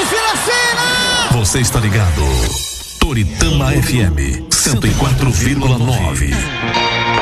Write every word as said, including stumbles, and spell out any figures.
financeira! Você está ligado? Toritama F M cento e quatro vírgula nove.